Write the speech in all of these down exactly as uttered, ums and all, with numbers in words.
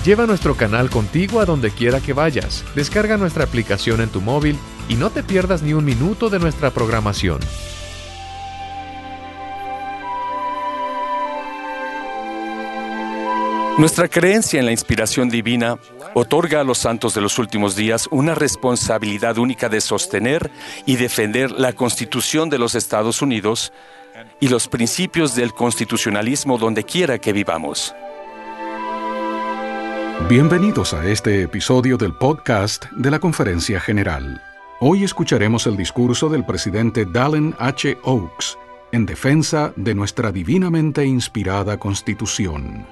Lleva nuestro canal contigo a donde quiera que vayas. Descarga nuestra aplicación en tu móvil y no te pierdas ni un minuto de nuestra programación. Nuestra creencia en la inspiración divina otorga a los santos de los últimos días una responsabilidad única de sostener y defender la Constitución de los Estados Unidos y los principios del constitucionalismo donde quiera que vivamos. Bienvenidos a este episodio del podcast de la Conferencia General. Hoy escucharemos el discurso del presidente Dallin H. Oaks en defensa de nuestra divinamente inspirada Constitución.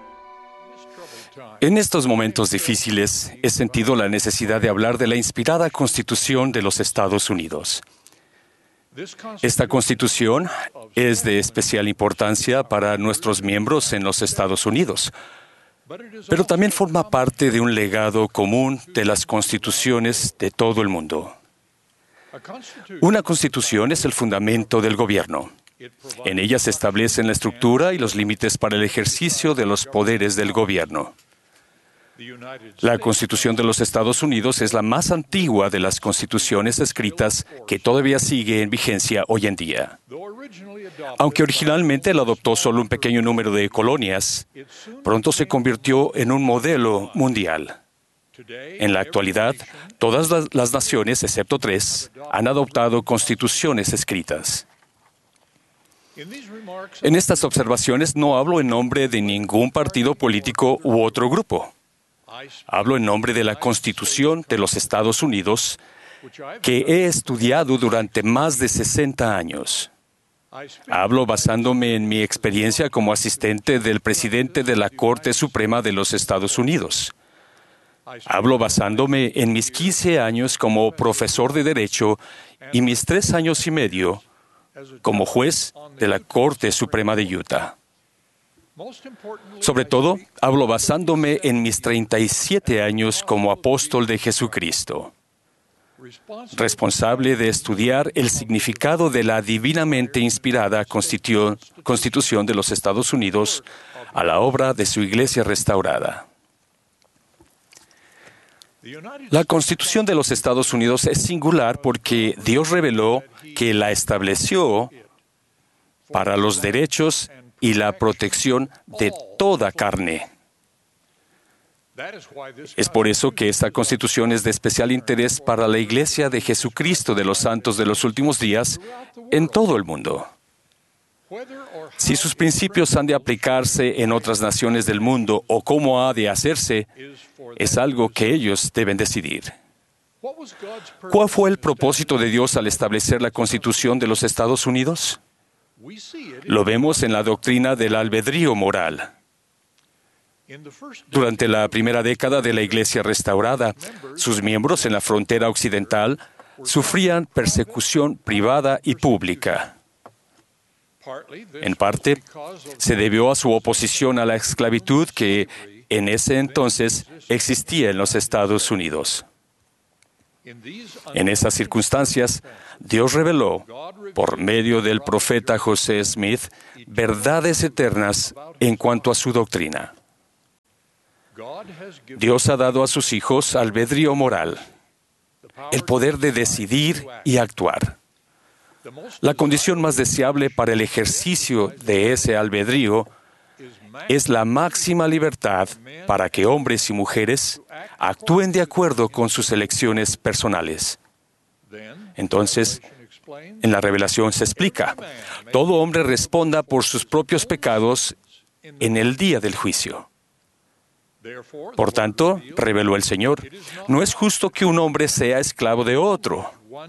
En estos momentos difíciles, he sentido la necesidad de hablar de la inspirada Constitución de los Estados Unidos. Esta Constitución es de especial importancia para nuestros miembros en los Estados Unidos, pero también forma parte de un legado común de las constituciones de todo el mundo. Una constitución es el fundamento del gobierno. En ella se establecen la estructura y los límites para el ejercicio de los poderes del gobierno. La Constitución de los Estados Unidos es la más antigua de las constituciones escritas que todavía sigue en vigencia hoy en día. Aunque originalmente la adoptó solo un pequeño número de colonias, pronto se convirtió en un modelo mundial. En la actualidad, todas las, las naciones, excepto tres, han adoptado constituciones escritas. En estas observaciones no hablo en nombre de ningún partido político u otro grupo. Hablo en nombre de la Constitución de los Estados Unidos, que he estudiado durante más de sesenta años. Hablo basándome en mi experiencia como asistente del presidente de la Corte Suprema de los Estados Unidos. Hablo basándome en mis quince años como profesor de Derecho y mis tres años y medio como juez de la Corte Suprema de Utah. Sobre todo, hablo basándome en mis treinta y siete años como apóstol de Jesucristo, responsable de estudiar el significado de la divinamente inspirada Constitu- Constitución de los Estados Unidos a la obra de su Iglesia restaurada. La Constitución de los Estados Unidos es singular porque Dios reveló que la estableció para los derechos y la protección de toda carne. Es por eso que esta Constitución es de especial interés para la Iglesia de Jesucristo de los Santos de los Últimos Días en todo el mundo. Si sus principios han de aplicarse en otras naciones del mundo o cómo ha de hacerse, es algo que ellos deben decidir. ¿Cuál fue el propósito de Dios al establecer la Constitución de los Estados Unidos? Lo vemos en la doctrina del albedrío moral. Durante la primera década de la Iglesia restaurada, sus miembros en la frontera occidental sufrían persecución privada y pública. En parte, se debió a su oposición a la esclavitud que en ese entonces existía en los Estados Unidos. En esas circunstancias, Dios reveló, por medio del profeta José Smith, verdades eternas en cuanto a su doctrina. Dios ha dado a sus hijos albedrío moral, el poder de decidir y actuar. La condición más deseable para el ejercicio de ese albedrío es la máxima libertad para que hombres y mujeres actúen de acuerdo con sus elecciones personales. Entonces, en la revelación se explica, todo hombre responda por sus propios pecados en el día del juicio. Por tanto, reveló el Señor, no es justo que un hombre sea esclavo de otro.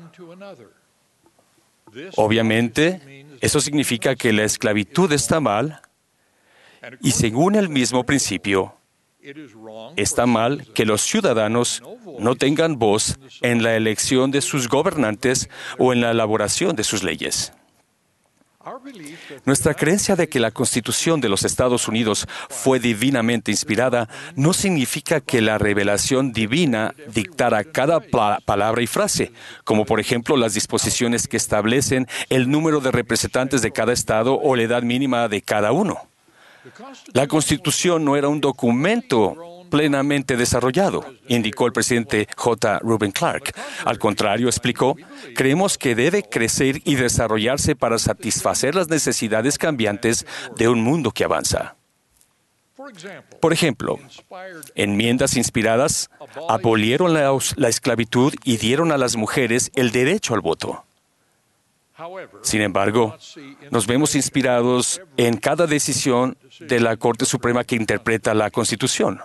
Obviamente, eso significa que la esclavitud está mal, y según el mismo principio, está mal que los ciudadanos no tengan voz en la elección de sus gobernantes o en la elaboración de sus leyes. Nuestra creencia de que la Constitución de los Estados Unidos fue divinamente inspirada no significa que la revelación divina dictara cada pa- palabra y frase, como por ejemplo las disposiciones que establecen el número de representantes de cada estado o la edad mínima de cada uno. La Constitución no era un documento plenamente desarrollado, indicó el presidente J. Reuben Clark. Al contrario, explicó, creemos que debe crecer y desarrollarse para satisfacer las necesidades cambiantes de un mundo que avanza. Por ejemplo, enmiendas inspiradas abolieron la, la esclavitud y dieron a las mujeres el derecho al voto. Sin embargo, nos vemos inspirados en cada decisión de la Corte Suprema que interpreta la Constitución.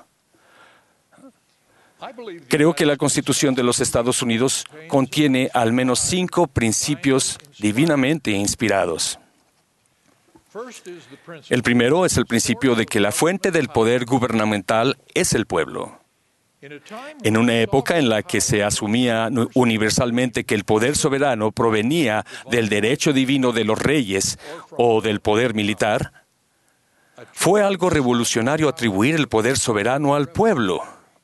Creo que la Constitución de los Estados Unidos contiene al menos cinco principios divinamente inspirados. El primero es el principio de que la fuente del poder gubernamental es el pueblo. En una época en la que se asumía universalmente que el poder soberano provenía del derecho divino de los reyes o del poder militar, fue algo revolucionario atribuir el poder soberano al pueblo.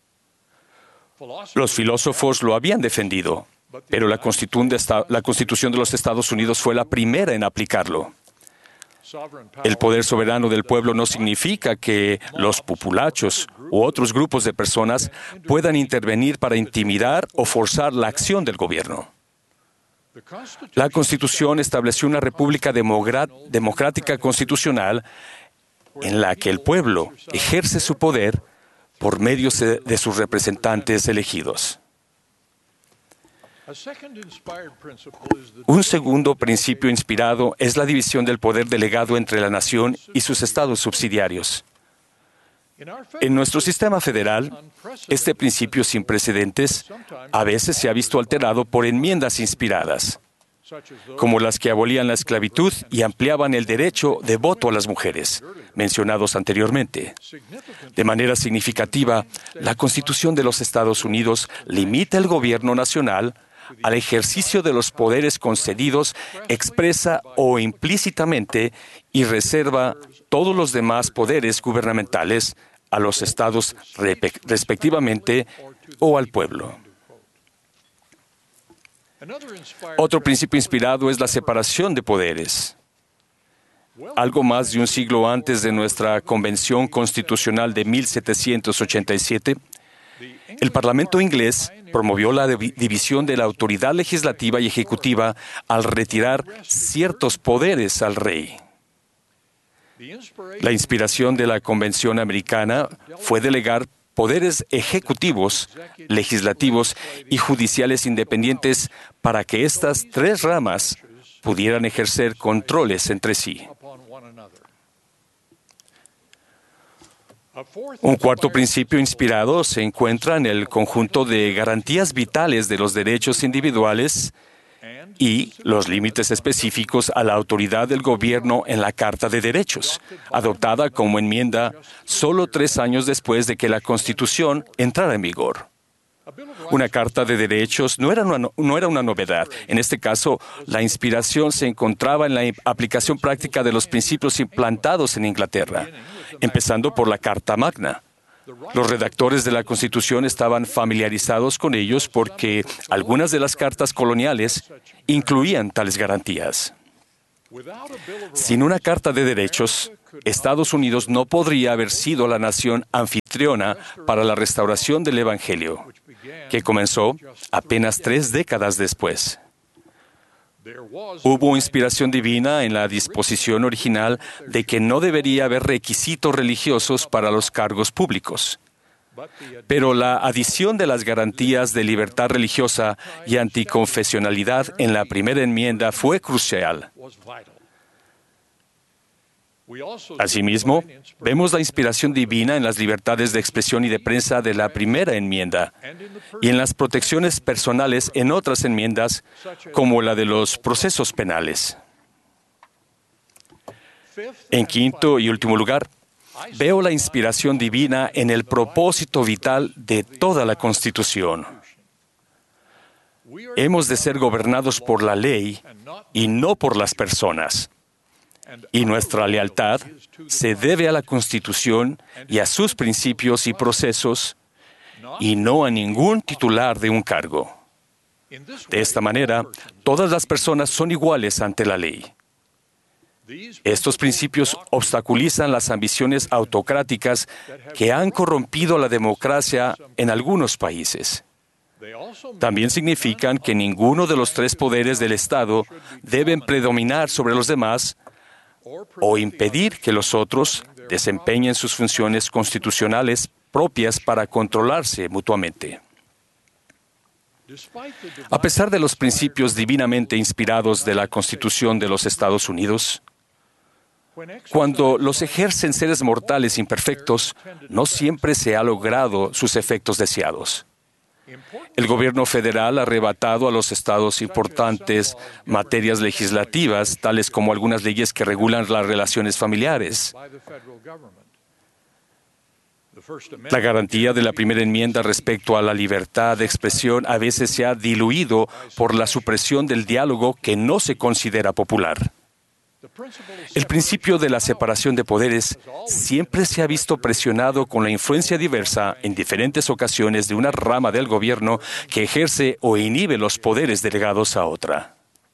Los filósofos lo habían defendido, pero la Constitución de los Estados Unidos fue la primera en aplicarlo. El poder soberano del pueblo no significa que los populachos u otros grupos de personas puedan intervenir para intimidar o forzar la acción del gobierno. La Constitución estableció una república democrática constitucional en la que el pueblo ejerce su poder por medio de sus representantes elegidos. Un segundo principio inspirado es la división del poder delegado entre la nación y sus estados subsidiarios. En nuestro sistema federal, este principio sin precedentes a veces se ha visto alterado por enmiendas inspiradas, como las que abolían la esclavitud y ampliaban el derecho de voto a las mujeres, mencionados anteriormente. De manera significativa, la Constitución de los Estados Unidos limita el gobierno nacional al ejercicio de los poderes concedidos expresa o implícitamente y reserva todos los demás poderes gubernamentales a los estados respectivamente o al pueblo. Otro principio inspirado es la separación de poderes. Algo más de un siglo antes de nuestra Convención Constitucional de mil setecientos ochenta y siete, el Parlamento inglés promovió la división de la autoridad legislativa y ejecutiva al retirar ciertos poderes al rey. La inspiración de la Convención Americana fue delegar poderes ejecutivos, legislativos y judiciales independientes para que estas tres ramas pudieran ejercer controles entre sí. Un cuarto principio inspirado se encuentra en el conjunto de garantías vitales de los derechos individuales y los límites específicos a la autoridad del gobierno en la Carta de Derechos, adoptada como enmienda solo tres años después de que la Constitución entrara en vigor. Una Carta de Derechos no era una, no era una novedad. En este caso, la inspiración se encontraba en la aplicación práctica de los principios implantados en Inglaterra, empezando por la Carta Magna. Los redactores de la Constitución estaban familiarizados con ellos porque algunas de las cartas coloniales incluían tales garantías. Sin una Carta de Derechos, Estados Unidos no podría haber sido la nación anfitriona para la restauración del Evangelio, que comenzó apenas tres décadas después. Hubo inspiración divina en la disposición original de que no debería haber requisitos religiosos para los cargos públicos. Pero la adición de las garantías de libertad religiosa y anticonfesionalidad en la primera enmienda fue crucial. Asimismo, vemos la inspiración divina en las libertades de expresión y de prensa de la primera enmienda y en las protecciones personales en otras enmiendas, como la de los procesos penales. En quinto y último lugar, veo la inspiración divina en el propósito vital de toda la Constitución. Hemos de ser gobernados por la ley y no por las personas. Y nuestra lealtad se debe a la Constitución y a sus principios y procesos, y no a ningún titular de un cargo. De esta manera, todas las personas son iguales ante la ley. Estos principios obstaculizan las ambiciones autocráticas que han corrompido la democracia en algunos países. También significan que ninguno de los tres poderes del Estado deben predominar sobre los demás o impedir que los otros desempeñen sus funciones constitucionales propias para controlarse mutuamente. A pesar de los principios divinamente inspirados de la Constitución de los Estados Unidos, cuando los ejercen seres mortales imperfectos, no siempre se ha logrado sus efectos deseados. El gobierno federal ha arrebatado a los estados importantes materias legislativas, tales como algunas leyes que regulan las relaciones familiares. La garantía de la primera enmienda respecto a la libertad de expresión a veces se ha diluido por la supresión del diálogo que no se considera popular. El principio de la separación de poderes siempre se ha visto presionado con la influencia diversa en diferentes ocasiones de una rama del gobierno que ejerce o inhibe los poderes delegados a otra.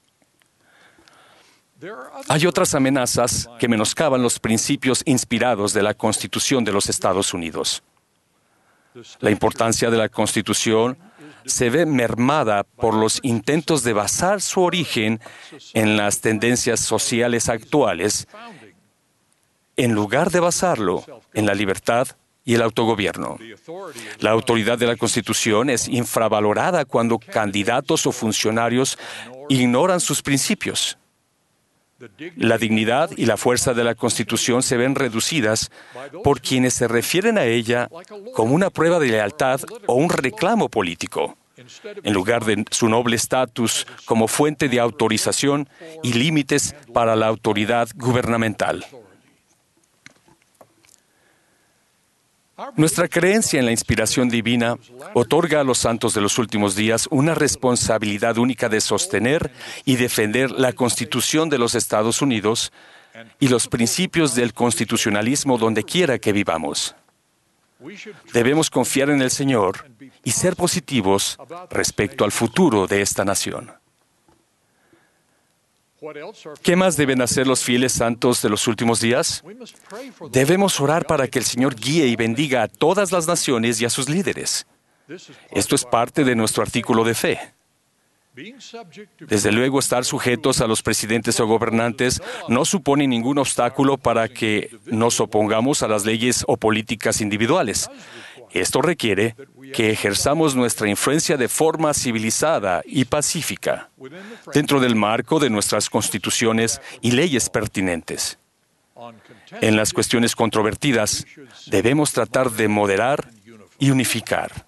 Hay otras amenazas que menoscaban los principios inspirados de la Constitución de los Estados Unidos. La importancia de la Constitución se ve mermada por los intentos de basar su origen en las tendencias sociales actuales, en lugar de basarlo en la libertad y el autogobierno. La autoridad de la Constitución es infravalorada cuando candidatos o funcionarios ignoran sus principios. La dignidad y la fuerza de la Constitución se ven reducidas por quienes se refieren a ella como una prueba de lealtad o un reclamo político, en lugar de su noble estatus como fuente de autorización y límites para la autoridad gubernamental. Nuestra creencia en la inspiración divina otorga a los santos de los últimos días una responsabilidad única de sostener y defender la Constitución de los Estados Unidos y los principios del constitucionalismo donde quiera que vivamos. Debemos confiar en el Señor y ser positivos respecto al futuro de esta nación. ¿Qué más deben hacer los fieles santos de los últimos días? Debemos orar para que el Señor guíe y bendiga a todas las naciones y a sus líderes. Esto es parte de nuestro artículo de fe. Desde luego, estar sujetos a los presidentes o gobernantes no supone ningún obstáculo para que nos opongamos a las leyes o políticas individuales. Esto requiere que ejerzamos nuestra influencia de forma civilizada y pacífica, dentro del marco de nuestras constituciones y leyes pertinentes. En las cuestiones controvertidas, debemos tratar de moderar y unificar.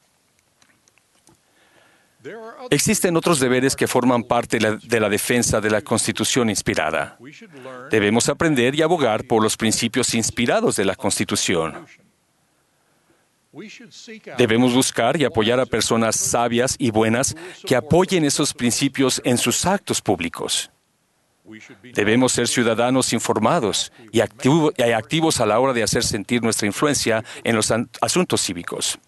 Existen otros deberes que forman parte de la defensa de la Constitución inspirada. Debemos aprender y abogar por los principios inspirados de la Constitución. Debemos buscar y apoyar a personas sabias y buenas que apoyen esos principios en sus actos públicos. Debemos ser ciudadanos informados y activo, y activos a la hora de hacer sentir nuestra influencia en los asuntos cívicos.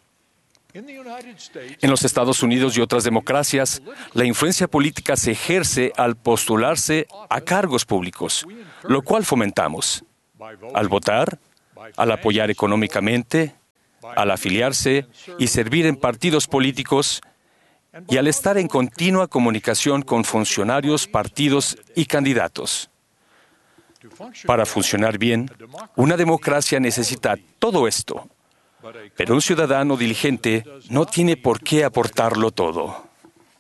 En los Estados Unidos y otras democracias, la influencia política se ejerce al postularse a cargos públicos, lo cual fomentamos. Al votar, al apoyar económicamente, al afiliarse y servir en partidos políticos, y al estar en continua comunicación con funcionarios, partidos y candidatos. Para funcionar bien, una democracia necesita todo esto, pero un ciudadano diligente no tiene por qué aportarlo todo.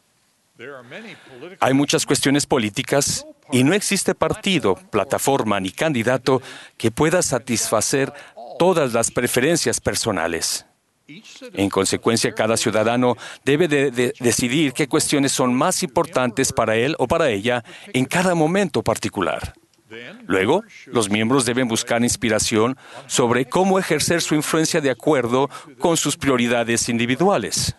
Hay muchas cuestiones políticas y no existe partido, plataforma ni candidato que pueda satisfacer todas las preferencias personales. En consecuencia, cada ciudadano debe de, de decidir qué cuestiones son más importantes para él o para ella en cada momento particular. Luego, los miembros deben buscar inspiración sobre cómo ejercer su influencia de acuerdo con sus prioridades individuales.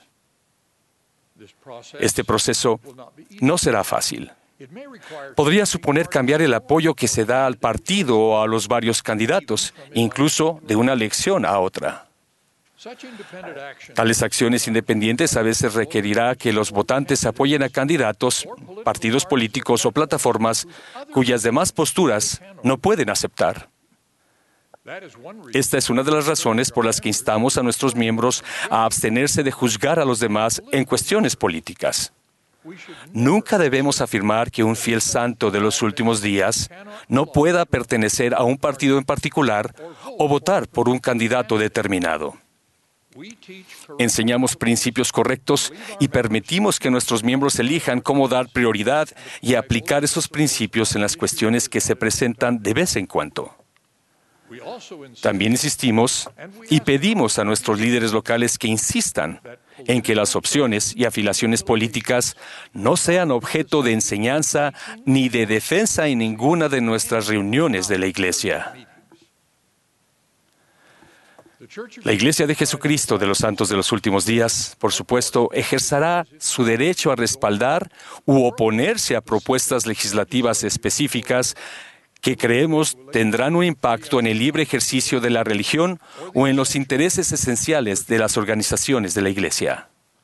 Este proceso no será fácil. Podría suponer cambiar el apoyo que se da al partido o a los varios candidatos, incluso de una elección a otra. Tales acciones independientes a veces requerirá que los votantes apoyen a candidatos, partidos políticos o plataformas cuyas demás posturas no pueden aceptar. Esta es una de las razones por las que instamos a nuestros miembros a abstenerse de juzgar a los demás en cuestiones políticas. Nunca debemos afirmar que un fiel santo de los últimos días no pueda pertenecer a un partido en particular o votar por un candidato determinado. Enseñamos principios correctos y permitimos que nuestros miembros elijan cómo dar prioridad y aplicar esos principios en las cuestiones que se presentan de vez en cuando. También insistimos y pedimos a nuestros líderes locales que insistan en que las opciones y afiliaciones políticas no sean objeto de enseñanza ni de defensa en ninguna de nuestras reuniones de la Iglesia. La Iglesia de Jesucristo de los Santos de los Últimos Días, por supuesto, ejercerá su derecho a respaldar u oponerse a propuestas legislativas específicas que creemos tendrán un impacto en el libre ejercicio de la religión o en los intereses esenciales de las organizaciones de la Iglesia.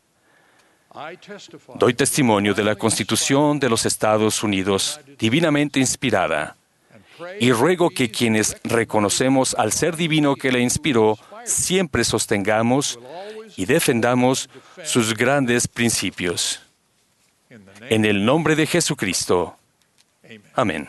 Doy testimonio de la Constitución de los Estados Unidos, divinamente inspirada, y ruego que quienes reconocemos al ser divino que la inspiró, siempre sostengamos y defendamos sus grandes principios. En el nombre de Jesucristo. Amén.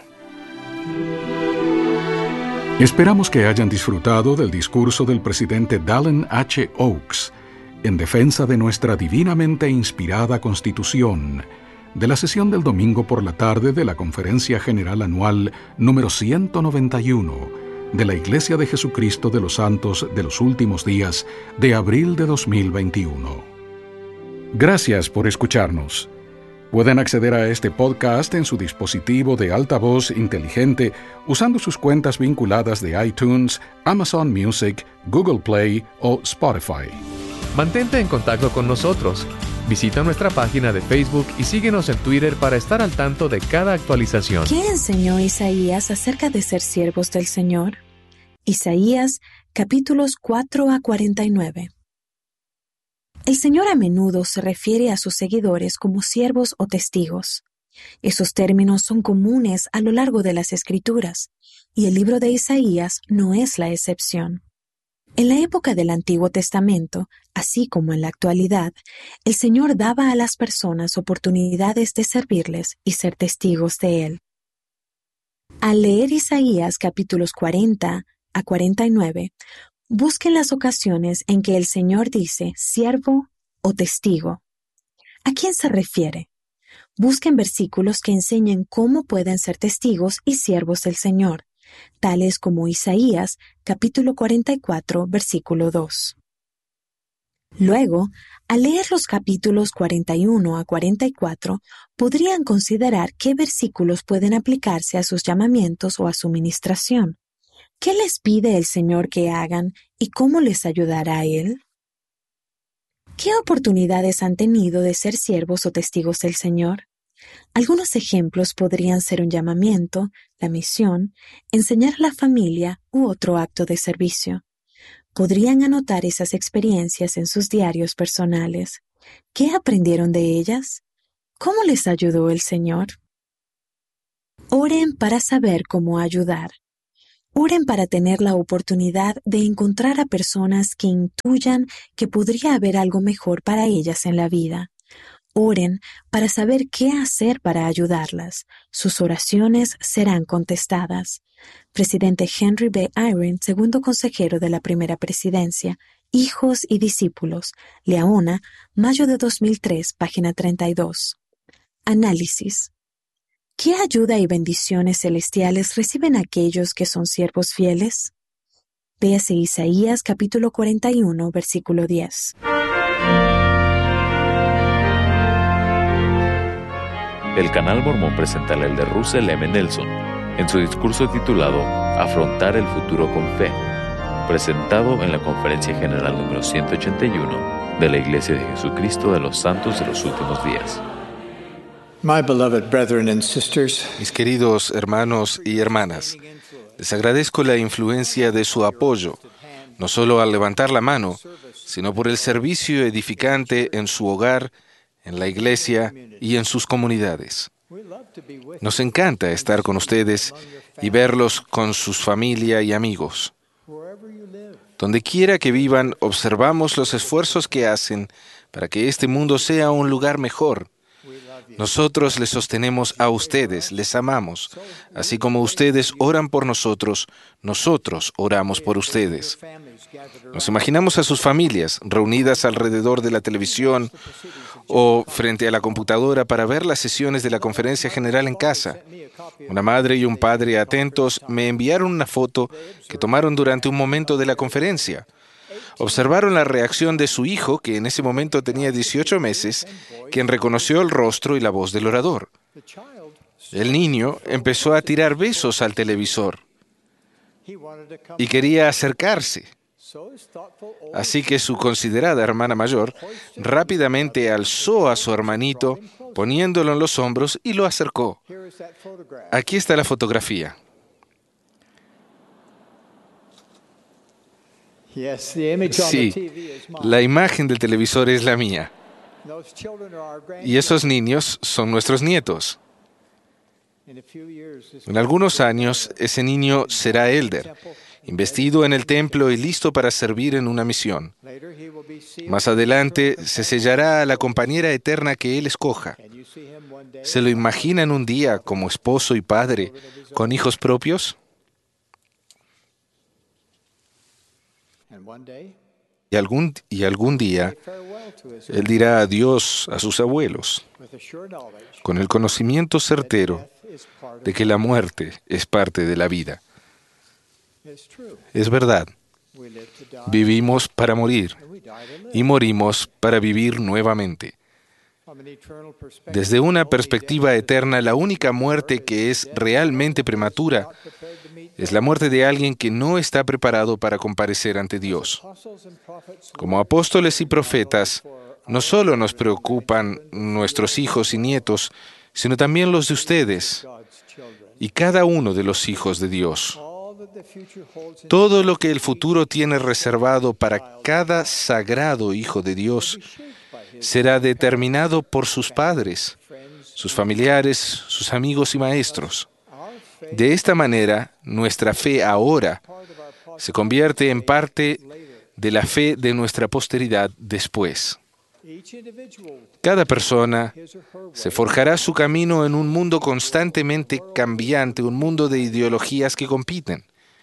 Esperamos que hayan disfrutado del discurso del presidente Dallin H. Oaks en defensa de nuestra divinamente inspirada Constitución, de la sesión del domingo por la tarde de la Conferencia General Anual número ciento noventa y uno de la Iglesia de Jesucristo de los Santos de los Últimos Días de abril de dos mil veintiuno. Gracias por escucharnos. Pueden acceder a este podcast en su dispositivo de altavoz inteligente usando sus cuentas vinculadas de iTunes, Amazon Music, Google Play o Spotify. Mantente en contacto con nosotros. Visita nuestra página de Facebook y síguenos en Twitter para estar al tanto de cada actualización. ¿Qué enseñó Isaías acerca de ser siervos del Señor? Isaías, capítulos cuatro a cuarenta y nueve. El Señor a menudo se refiere a sus seguidores como siervos o testigos. Esos términos son comunes a lo largo de las Escrituras, y el libro de Isaías no es la excepción. En la época del Antiguo Testamento, así como en la actualidad, el Señor daba a las personas oportunidades de servirles y ser testigos de Él. Al leer Isaías capítulos cuarenta a cuarenta y nueve, busquen las ocasiones en que el Señor dice siervo o testigo. ¿A quién se refiere? Busquen versículos que enseñen cómo pueden ser testigos y siervos del Señor, tales como Isaías, capítulo cuarenta y cuatro, versículo dos. Luego, al leer los capítulos cuarenta y uno a cuarenta y cuatro, podrían considerar qué versículos pueden aplicarse a sus llamamientos o a su ministración. ¿Qué les pide el Señor que hagan y cómo les ayudará a Él? ¿Qué oportunidades han tenido de ser siervos o testigos del Señor? Algunos ejemplos podrían ser un llamamiento, la misión, enseñar a la familia u otro acto de servicio. Podrían anotar esas experiencias en sus diarios personales. ¿Qué aprendieron de ellas? ¿Cómo les ayudó el Señor? Oren para saber cómo ayudar. Oren para tener la oportunidad de encontrar a personas que intuyan que podría haber algo mejor para ellas en la vida. Oren para saber qué hacer para ayudarlas. Sus oraciones serán contestadas. Presidente Henry B. Eyring, segundo consejero de la primera presidencia, Hijos y Discípulos, Leona, mayo de dos mil tres, página treinta y dos. Análisis. ¿Qué ayuda y bendiciones celestiales reciben aquellos que son siervos fieles? Véase Isaías capítulo cuarenta y uno, versículo diez. El Canal Mormón presenta al elder Russell M. Nelson en su discurso titulado Afrontar el futuro con fe, presentado en la Conferencia General número ciento ochenta y uno de la Iglesia de Jesucristo de los Santos de los Últimos Días. My beloved brethren and sisters, mis queridos hermanos y hermanas, les agradezco la influencia de su apoyo no solo al levantar la mano, sino por el servicio edificante en su hogar, en la iglesia y en sus comunidades. Nos encanta estar con ustedes y verlos con sus familia y amigos. Donde quiera que vivan, observamos los esfuerzos que hacen para que este mundo sea un lugar mejor. Nosotros les sostenemos a ustedes, les amamos. Así como ustedes oran por nosotros, nosotros oramos por ustedes. Nos imaginamos a sus familias reunidas alrededor de la televisión o frente a la computadora para ver las sesiones de la conferencia general en casa. Una madre y un padre atentos me enviaron una foto que tomaron durante un momento de la conferencia. Observaron la reacción de su hijo, que en ese momento tenía dieciocho meses, quien reconoció el rostro y la voz del orador. El niño empezó a tirar besos al televisor y quería acercarse. Así que su considerada hermana mayor rápidamente alzó a su hermanito, poniéndolo en los hombros y lo acercó. Aquí está la fotografía. Sí, la imagen del televisor es la mía. Y esos niños son nuestros nietos. En algunos años, ese niño será elder, investido en el templo y listo para servir en una misión. Más adelante, se sellará a la compañera eterna que él escoja. ¿Se lo imaginan un día como esposo y padre, con hijos propios? Y algún, y algún día, él dirá adiós a sus abuelos, con el conocimiento certero de que la muerte es parte de la vida. Es verdad. Vivimos para morir y morimos para vivir nuevamente. Desde una perspectiva eterna, la única muerte que es realmente prematura es la muerte de alguien que no está preparado para comparecer ante Dios. Como apóstoles y profetas, no solo nos preocupan nuestros hijos y nietos, sino también los de ustedes y cada uno de los hijos de Dios. Todo lo que el futuro tiene reservado para cada sagrado hijo de Dios será determinado por sus padres, sus familiares, sus amigos y maestros. De esta manera, nuestra fe ahora se convierte en parte de la fe de nuestra posteridad después. Cada persona se forjará su camino en un mundo constantemente cambiante, un mundo de ideologías que compiten.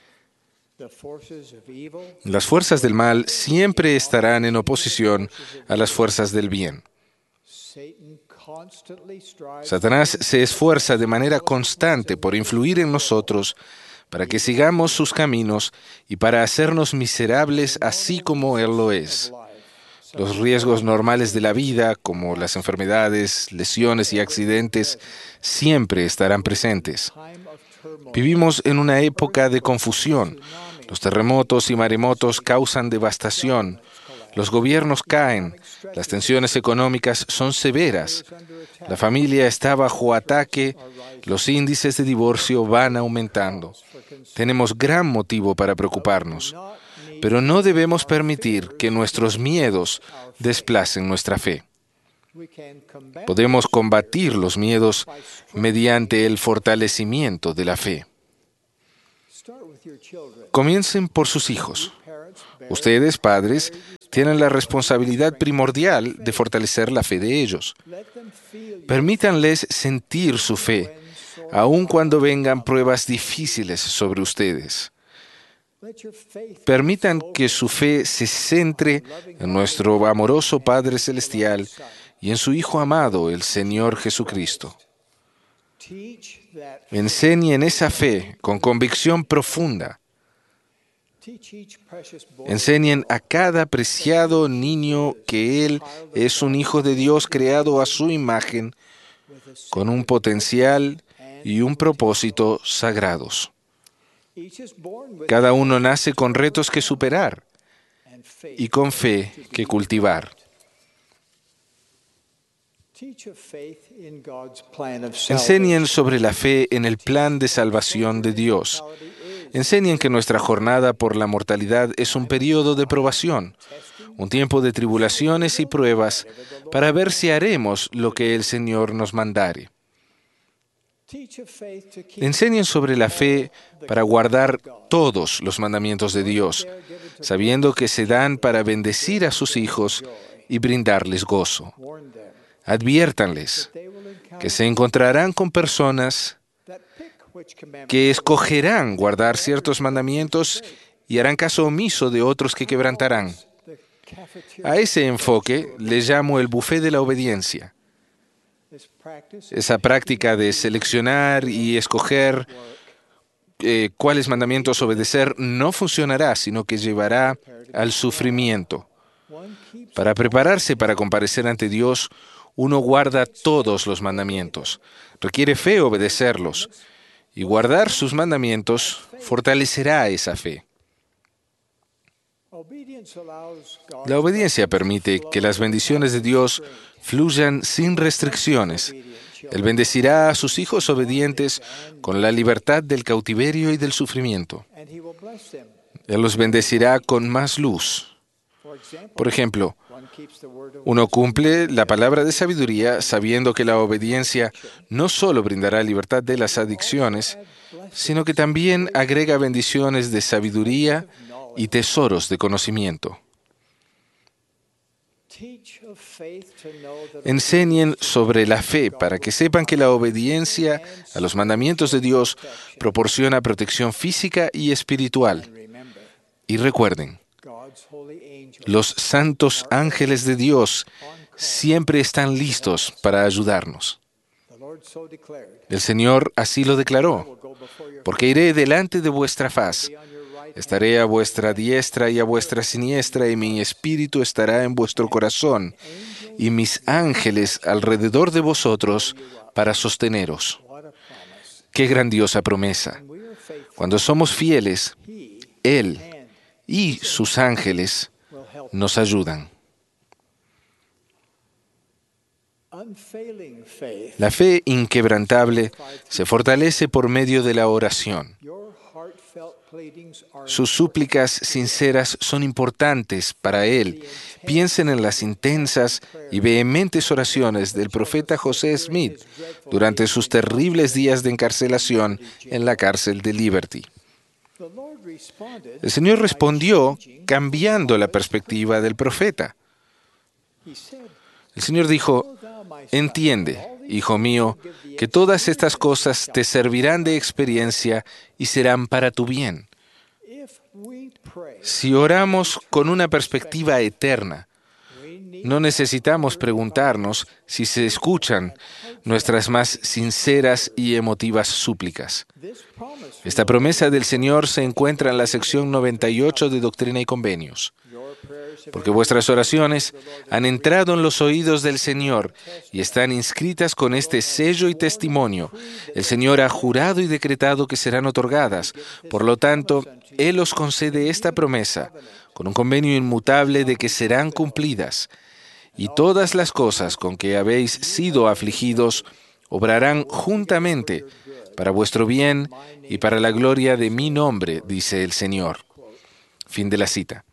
Las fuerzas del mal siempre estarán en oposición a las fuerzas del bien. Satanás se esfuerza de manera constante por influir en nosotros para que sigamos sus caminos y para hacernos miserables así como Él lo es. Los riesgos normales de la vida, como las enfermedades, lesiones y accidentes, siempre estarán presentes. Vivimos en una época de confusión. Los terremotos y maremotos causan devastación. Los gobiernos caen. Las tensiones económicas son severas. La familia está bajo ataque. Los índices de divorcio van aumentando. Tenemos gran motivo para preocuparnos. Pero no debemos permitir que nuestros miedos desplacen nuestra fe. Podemos combatir los miedos mediante el fortalecimiento de la fe. Comiencen por sus hijos. Ustedes, padres, tienen la responsabilidad primordial de fortalecer la fe de ellos. Permítanles sentir su fe, aun cuando vengan pruebas difíciles sobre ustedes. Permitan que su fe se centre en nuestro amoroso Padre Celestial y en su Hijo amado, el Señor Jesucristo. Enseñen esa fe con convicción profunda. Enseñen a cada preciado niño que Él es un Hijo de Dios creado a su imagen, con un potencial y un propósito sagrados. Cada uno nace con retos que superar y con fe que cultivar. Enseñen sobre la fe en el plan de salvación de Dios. Enseñen que nuestra jornada por la mortalidad es un periodo de probación, un tiempo de tribulaciones y pruebas para ver si haremos lo que el Señor nos mandare. Enseñen sobre la fe para guardar todos los mandamientos de Dios, sabiendo que se dan para bendecir a sus hijos y brindarles gozo. Adviértanles que se encontrarán con personas que escogerán guardar ciertos mandamientos y harán caso omiso de otros que quebrantarán. A ese enfoque le llamo el buffet de la obediencia. Esa práctica de seleccionar y escoger eh, cuáles mandamientos obedecer no funcionará, sino que llevará al sufrimiento. Para prepararse para comparecer ante Dios, uno guarda todos los mandamientos. Requiere fe obedecerlos, y guardar sus mandamientos fortalecerá esa fe. La obediencia permite que las bendiciones de Dios fluyan sin restricciones. Él bendecirá a sus hijos obedientes con la libertad del cautiverio y del sufrimiento. Él los bendecirá con más luz. Por ejemplo, uno cumple la palabra de sabiduría sabiendo que la obediencia no solo brindará libertad de las adicciones, sino que también agrega bendiciones de sabiduría y tesoros de conocimiento. Enseñen sobre la fe para que sepan que la obediencia a los mandamientos de Dios proporciona protección física y espiritual. Y recuerden, los santos ángeles de Dios siempre están listos para ayudarnos. El Señor así lo declaró: porque iré delante de vuestra faz. Estaré a vuestra diestra y a vuestra siniestra, y mi espíritu estará en vuestro corazón, y mis ángeles alrededor de vosotros para sosteneros. ¡Qué grandiosa promesa! Cuando somos fieles, Él y sus ángeles nos ayudan. La fe inquebrantable se fortalece por medio de la oración. Sus súplicas sinceras son importantes para Él. Piensen en las intensas y vehementes oraciones del profeta José Smith durante sus terribles días de encarcelación en la cárcel de Liberty. El Señor respondió cambiando la perspectiva del profeta. El Señor dijo: entiende, hijo mío, que todas estas cosas te servirán de experiencia y serán para tu bien. Si oramos con una perspectiva eterna, no necesitamos preguntarnos si se escuchan nuestras más sinceras y emotivas súplicas. Esta promesa del Señor se encuentra en la sección noventa y ocho de Doctrina y Convenios. Porque vuestras oraciones han entrado en los oídos del Señor y están inscritas con este sello y testimonio. El Señor ha jurado y decretado que serán otorgadas. Por lo tanto, Él os concede esta promesa, con un convenio inmutable de que serán cumplidas. Y todas las cosas con que habéis sido afligidos obrarán juntamente para vuestro bien y para la gloria de mi nombre, dice el Señor. Fin de la cita.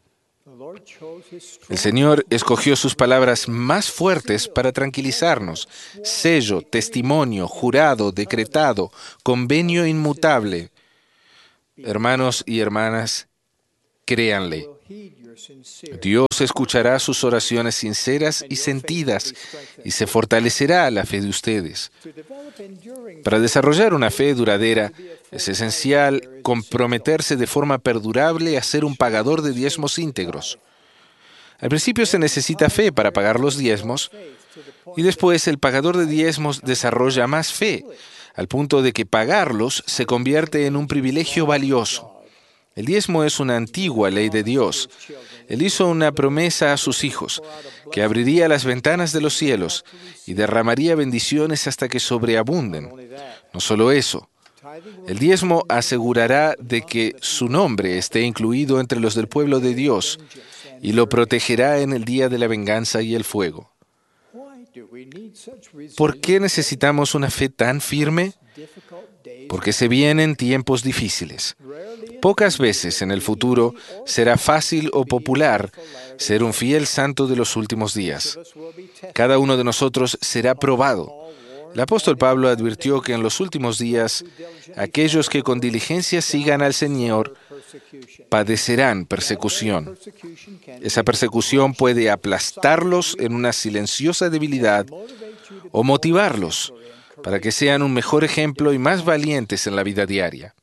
El Señor escogió sus palabras más fuertes para tranquilizarnos: sello, testimonio, jurado, decretado, convenio inmutable. Hermanos y hermanas, créanle. Dios escuchará sus oraciones sinceras y sentidas y se fortalecerá la fe de ustedes. Para desarrollar una fe duradera, es esencial comprometerse de forma perdurable a ser un pagador de diezmos íntegros. Al principio se necesita fe para pagar los diezmos, y después el pagador de diezmos desarrolla más fe, al punto de que pagarlos se convierte en un privilegio valioso. El diezmo es una antigua ley de Dios. Él hizo una promesa a sus hijos, que abriría las ventanas de los cielos y derramaría bendiciones hasta que sobreabunden. No solo eso, el diezmo asegurará de que su nombre esté incluido entre los del pueblo de Dios y lo protegerá en el día de la venganza y el fuego. ¿Por qué necesitamos una fe tan firme? porque se vienen tiempos difíciles. Pocas veces en el futuro será fácil o popular ser un fiel santo de los últimos días. Cada uno de nosotros será probado. El apóstol Pablo advirtió que en los últimos días, aquellos que con diligencia sigan al Señor padecerán persecución. Esa persecución puede aplastarlos en una silenciosa debilidad o motivarlos para que sean un mejor ejemplo y más valientes en la vida diaria.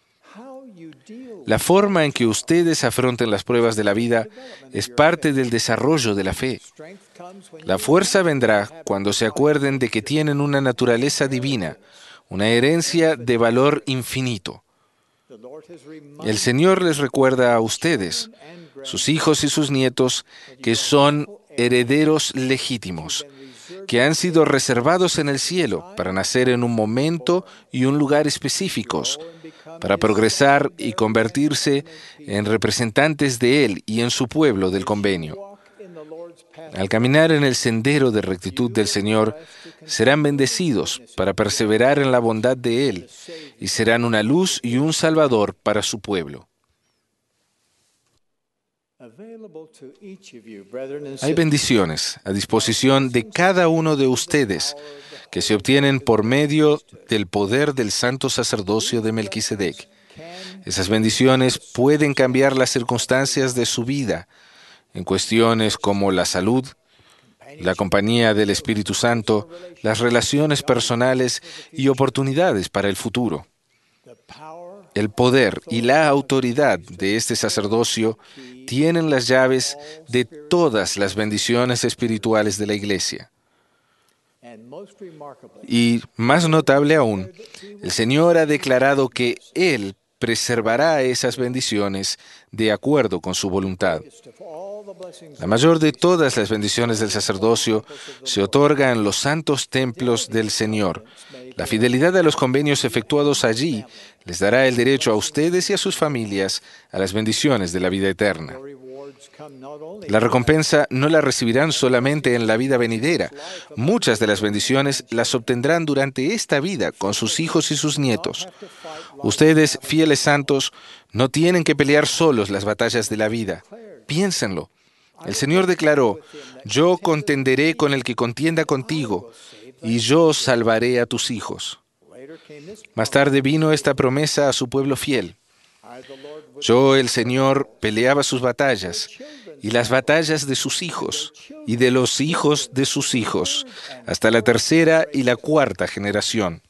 La forma en que ustedes afronten las pruebas de la vida es parte del desarrollo de la fe. La fuerza vendrá cuando se acuerden de que tienen una naturaleza divina, una herencia de valor infinito. El Señor les recuerda a ustedes, sus hijos y sus nietos, que son herederos legítimos, que han sido reservados en el cielo para nacer en un momento y un lugar específicos, para progresar y convertirse en representantes de Él y en su pueblo del convenio. Al caminar en el sendero de rectitud del Señor, serán bendecidos para perseverar en la bondad de Él y serán una luz y un salvador para su pueblo. Hay bendiciones a disposición de cada uno de ustedes que se obtienen por medio del poder del santo sacerdocio de Melquisedec. Esas bendiciones pueden cambiar las circunstancias de su vida en cuestiones como la salud, la compañía del Espíritu Santo, las relaciones personales y oportunidades para el futuro. El poder y la autoridad de este sacerdocio tienen las llaves de todas las bendiciones espirituales de la Iglesia. Y más notable aún, el Señor ha declarado que Él preservará esas bendiciones de acuerdo con su voluntad. La mayor de todas las bendiciones del sacerdocio se otorga en los santos templos del Señor. La fidelidad a los convenios efectuados allí les dará el derecho a ustedes y a sus familias a las bendiciones de la vida eterna. La recompensa no la recibirán solamente en la vida venidera. Muchas de las bendiciones las obtendrán durante esta vida con sus hijos y sus nietos. Ustedes, fieles santos, no tienen que pelear solos las batallas de la vida. Piénsenlo. El Señor declaró: «Yo contenderé con el que contienda contigo, y yo salvaré a tus hijos». Más tarde vino esta promesa a su pueblo fiel. Yo, el Señor, peleaba sus batallas, y las batallas de sus hijos, y de los hijos de sus hijos, hasta la tercera y la cuarta generación.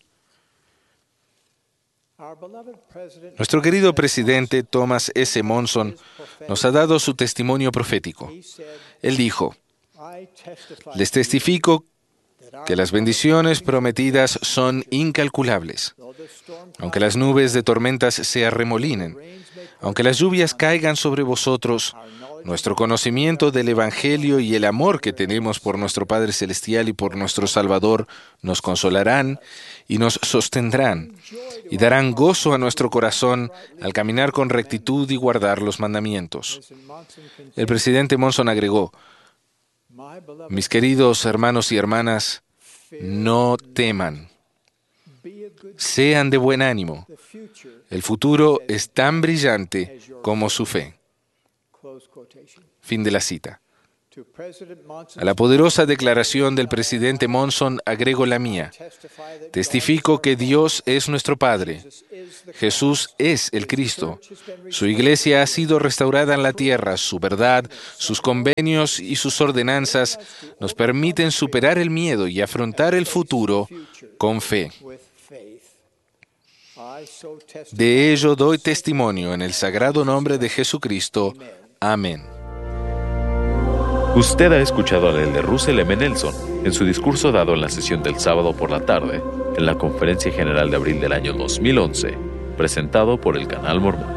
Nuestro querido presidente Thomas S. Monson nos ha dado su testimonio profético. Él dijo: «Les testifico que las bendiciones prometidas son incalculables. Aunque las nubes de tormentas se arremolinen, aunque las lluvias caigan sobre vosotros, nuestro conocimiento del Evangelio y el amor que tenemos por nuestro Padre Celestial y por nuestro Salvador nos consolarán y nos sostendrán y darán gozo a nuestro corazón al caminar con rectitud y guardar los mandamientos». El presidente Monson agregó: «Mis queridos hermanos y hermanas, no teman. Sean de buen ánimo. El futuro es tan brillante como su fe». Fin de la cita. A la poderosa declaración del presidente Monson agrego la mía. Testifico que Dios es nuestro Padre. Jesús es el Cristo. Su iglesia ha sido restaurada en la tierra. Su verdad, sus convenios y sus ordenanzas nos permiten superar el miedo y afrontar el futuro con fe. De ello doy testimonio en el sagrado nombre de Jesucristo. Amén. Usted ha escuchado al elder Russell M. Nelson en su discurso dado en la sesión del sábado por la tarde en la Conferencia General de abril del año dos mil once, presentado por el Canal Mormón.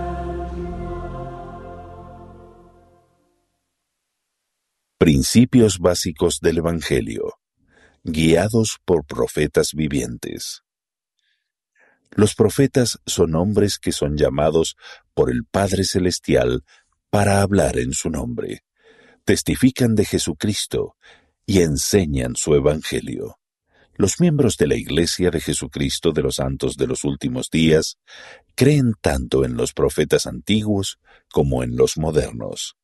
Principios básicos del Evangelio, guiados por profetas vivientes. Los profetas son hombres que son llamados por el Padre Celestial para hablar en su nombre. Testifican de Jesucristo y enseñan su Evangelio. Los miembros de la Iglesia de Jesucristo de los Santos de los Últimos Días creen tanto en los profetas antiguos como en los modernos.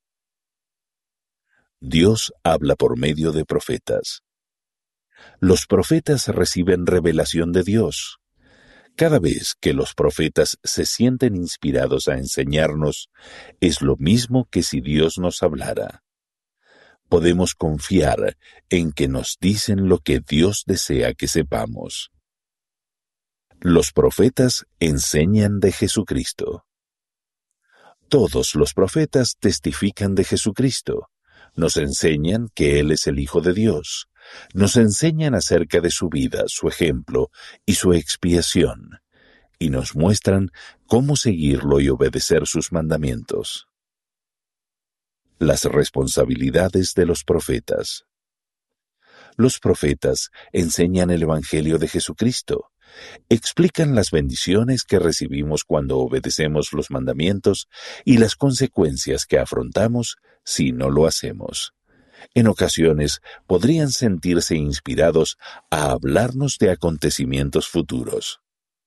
Dios habla por medio de profetas. Los profetas reciben revelación de Dios. Cada vez que los profetas se sienten inspirados a enseñarnos, es lo mismo que si Dios nos hablara. Podemos confiar en que nos dicen lo que Dios desea que sepamos. Los profetas enseñan de Jesucristo. Todos los profetas testifican de Jesucristo. Nos enseñan que Él es el Hijo de Dios. Nos enseñan acerca de su vida, su ejemplo y su expiación. Y nos muestran cómo seguirlo y obedecer sus mandamientos. Las responsabilidades de los profetas. Los profetas enseñan el Evangelio de Jesucristo, explican las bendiciones que recibimos cuando obedecemos los mandamientos y las consecuencias que afrontamos si no lo hacemos. En ocasiones podrían sentirse inspirados a hablarnos de acontecimientos futuros.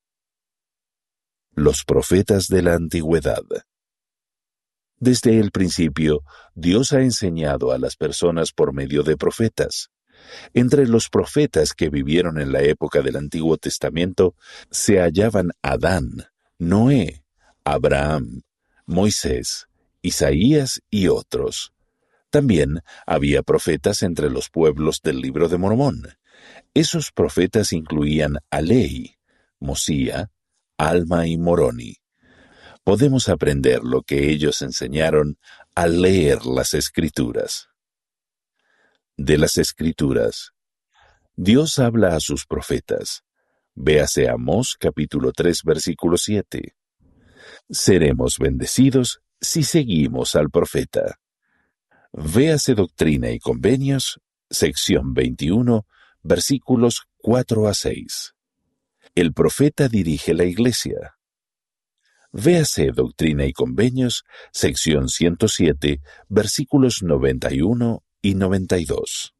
Los profetas de la antigüedad. Desde el principio, Dios ha enseñado a las personas por medio de profetas. Entre los profetas que vivieron en la época del Antiguo Testamento se hallaban Adán, Noé, Abraham, Moisés, Isaías y otros. También había profetas entre los pueblos del Libro de Mormón. Esos profetas incluían a Lehi, Mosía, Alma y Moroni. Podemos aprender lo que ellos enseñaron al leer las Escrituras. De las Escrituras. Dios habla a sus profetas. Véase Amós capítulo tres versículo siete. Seremos bendecidos si seguimos al profeta. Véase Doctrina y Convenios, sección veintiuno, versículos cuatro a seis. El profeta dirige la iglesia. Véase Doctrina y Convenios, sección ciento siete, versículos noventa y uno y noventa y dos.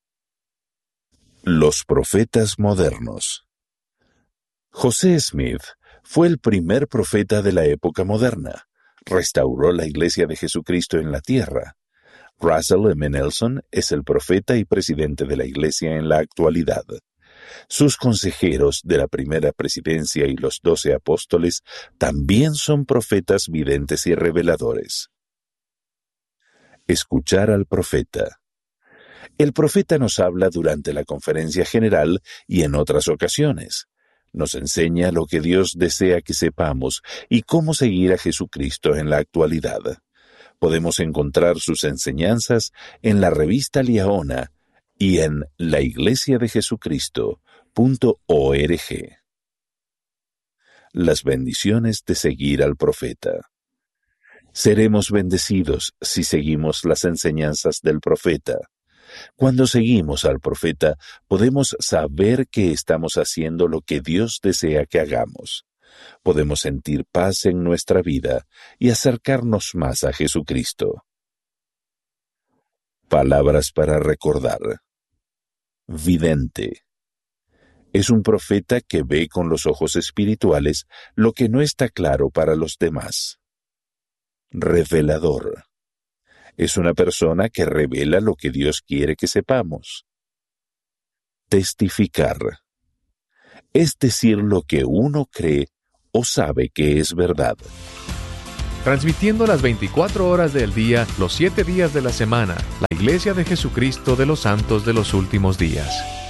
Los profetas modernos. José Smith fue el primer profeta de la época moderna. Restauró la Iglesia de Jesucristo en la tierra. Russell M. Nelson es el profeta y presidente de la Iglesia en la actualidad. Sus consejeros de la primera presidencia y los doce apóstoles también son profetas videntes y reveladores. Escuchar al profeta. El profeta nos habla durante la conferencia general y en otras ocasiones. Nos enseña lo que Dios desea que sepamos y cómo seguir a Jesucristo en la actualidad. Podemos encontrar sus enseñanzas en la revista Liahona y en la iglesia de jesucristo punto org. Las bendiciones de seguir al profeta. Seremos bendecidos si seguimos las enseñanzas del profeta. Cuando seguimos al profeta, podemos saber que estamos haciendo lo que Dios desea que hagamos. Podemos sentir paz en nuestra vida y acercarnos más a Jesucristo. Palabras para recordar. Vidente. Es un profeta que ve con los ojos espirituales lo que no está claro para los demás. Revelador. Es una persona que revela lo que Dios quiere que sepamos. Testificar. Es decir lo que uno cree o sabe que es verdad. Transmitiendo las veinticuatro horas del día, los siete días de la semana, la Iglesia de Jesucristo de los Santos de los Últimos Días.